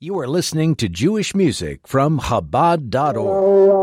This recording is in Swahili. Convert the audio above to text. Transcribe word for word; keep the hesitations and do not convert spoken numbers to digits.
You are listening to Jewish music from Chabad dot org.